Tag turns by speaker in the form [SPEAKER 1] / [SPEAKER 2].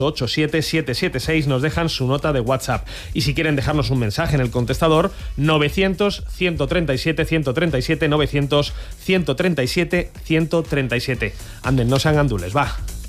[SPEAKER 1] 87776 nos dejan su nota de WhatsApp. Y si quieren dejarnos un mensaje en el contestador, 900-137-137, 900-137-137. Anden, no sean gandules, va.